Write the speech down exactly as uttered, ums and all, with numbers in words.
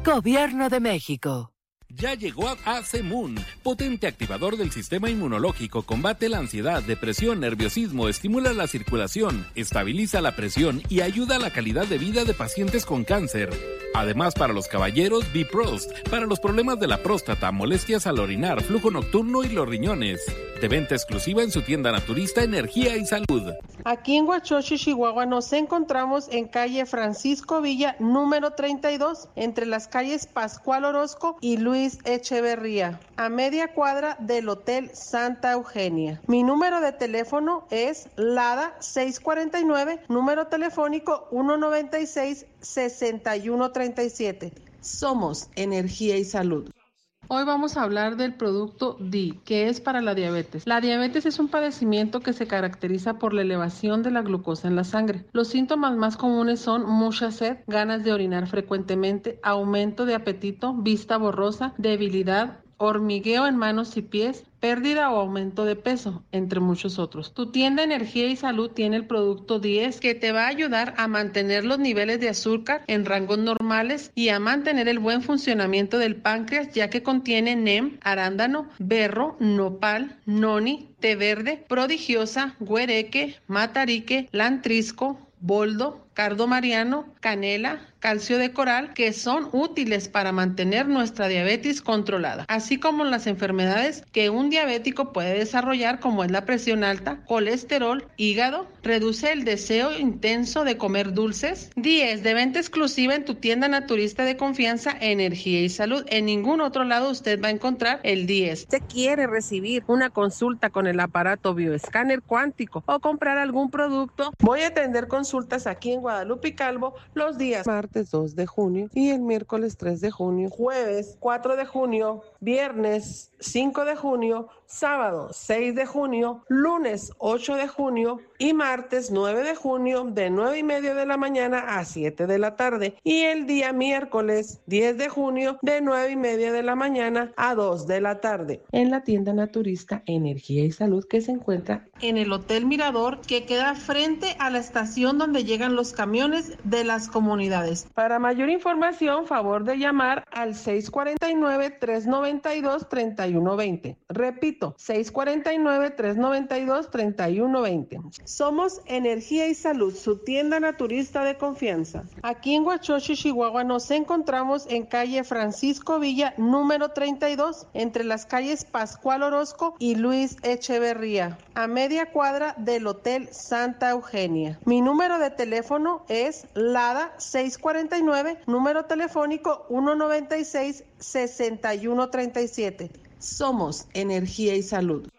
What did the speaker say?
Gobierno de México. Ya llegó a Acemun, potente activador del sistema inmunológico, combate la ansiedad, depresión, nerviosismo, estimula la circulación, estabiliza la presión y ayuda a la calidad de vida de pacientes con cáncer. Además, para los caballeros, Biprost, para los problemas de la próstata, molestias al orinar, flujo nocturno y los riñones. De venta exclusiva en su tienda naturista Energía y Salud. Aquí en Huachochi, Chihuahua, nos encontramos en calle Francisco Villa, número treinta y dos, entre las calles Pascual Orozco y Luis Echeverría, a media cuadra del Hotel Santa Eugenia. Mi número de teléfono es LADA seiscientos cuarenta y nueve, número telefónico ciento noventa y seis, sesenta y uno treinta y siete. Somos Energía y Salud. Hoy vamos a hablar del producto D I, que es para la diabetes. La diabetes es un padecimiento que se caracteriza por la elevación de la glucosa en la sangre. Los síntomas más comunes son mucha sed, ganas de orinar frecuentemente, aumento de apetito, vista borrosa, debilidad, hormigueo en manos y pies, pérdida o aumento de peso, entre muchos otros. Tu tienda Energía y Salud tiene el producto diez que te va a ayudar a mantener los niveles de azúcar en rangos normales y a mantener el buen funcionamiento del páncreas, ya que contiene nem, arándano, berro, nopal, noni, té verde, prodigiosa, güereque, matarique, lantrisco, boldo, cardo mariano, canela, calcio de coral, que son útiles para mantener nuestra diabetes controlada, así como las enfermedades que un diabético puede desarrollar, como es la presión alta, colesterol, hígado, reduce el deseo intenso de comer dulces. diez de venta exclusiva en tu tienda naturista de confianza, Energía y Salud. En ningún otro lado usted va a encontrar el diez. ¿Usted quiere recibir una consulta con el aparato bioescáner cuántico o comprar algún producto? Voy a atender consultas aquí en Guadalupe y Calvo los días martes dos de junio y el miércoles tres de junio, jueves cuatro de junio, viernes cinco de junio, sábado seis de junio, lunes ocho de junio y martes nueve de junio de nueve y media de la mañana a siete de la tarde, y el día miércoles diez de junio de nueve y media de la mañana a dos de la tarde en la tienda naturista Energía y Salud, que se encuentra en el Hotel Mirador, que queda frente a la estación donde llegan los camiones de las comunidades. Para mayor información, favor de llamar al seis cuatro nueve, tres nueve dos, tres uno dos cero. Repito, seis cuatro nueve, tres nueve dos, tres uno dos cero. Somos Energía y Salud, su tienda naturista de confianza. Aquí en Huachochi, Chihuahua, nos encontramos en calle Francisco Villa, número treinta y dos, entre las calles Pascual Orozco y Luis Echeverría, a media cuadra del Hotel Santa Eugenia. Mi número de teléfono es LADA seiscientos cuarenta y nueve, número telefónico ciento noventa y seis, sesenta y uno treinta y siete. Somos Energía y Salud.